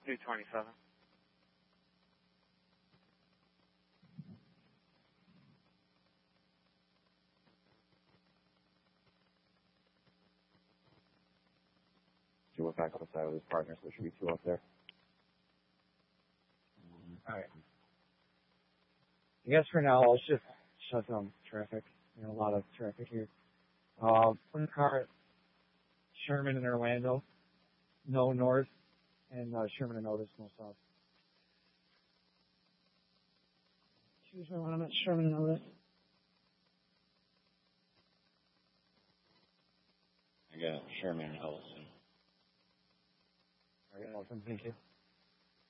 227. She went back up the side with his partner, so there should be two up there. Alright. I guess for now I'll just shut down traffic. A lot of traffic here. One car at Sherman and Orlando, no north, and Sherman and Otis, no south. Choose one I'm at Sherman and Otis. I got Sherman and Ellison. Alright, awesome, thank you.